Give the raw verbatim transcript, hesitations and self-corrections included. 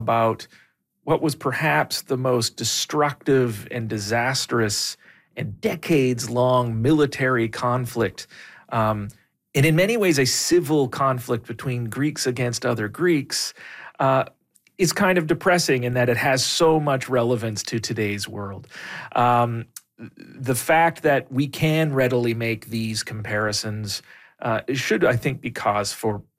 about what was perhaps the most destructive and disastrous and decades-long military conflict, um, and in many ways a civil conflict between Greeks against other Greeks, uh, is kind of depressing in that it has so much relevance to today's world. Um, the fact that we can readily make these comparisons uh, should, I think, be cause for